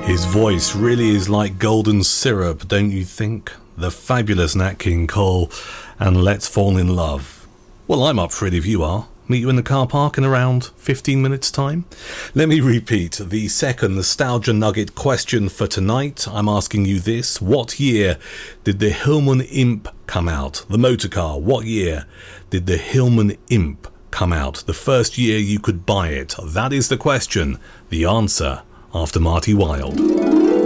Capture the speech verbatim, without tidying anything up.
His voice really is like golden syrup, don't you think? The fabulous Nat King Cole and Let's Fall in Love. Well, I'm up for it if you are. Meet you in the car park in around fifteen minutes time. Let me repeat the second Nostalgia Nugget question for tonight. I'm asking you this. What year did the Hillman Imp come out? The motor car. What year did the Hillman Imp come out? The first year you could buy it. That is the question. The answer after Marty Wilde.